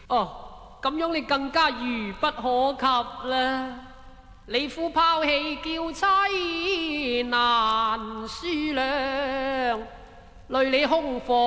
哦，咁樣你更加愚不可及啦！你夫拋棄叫妻難書量，累你空房。